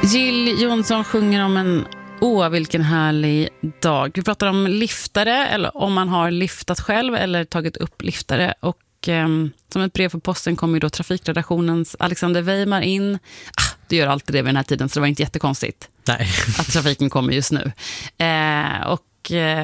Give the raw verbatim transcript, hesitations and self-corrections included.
Jill Johnson sjunger om en åh, vilken härlig dag. Vi pratar om liftare, eller om man har liftat själv eller tagit upp liftare. Och eh, som ett brev för posten kommer ju då trafikredaktionens Alexander Weimar in. Ah, det gör alltid det vid den här tiden, så det var inte jättekonstigt. Nej. Att trafiken kommer just nu. Eh, och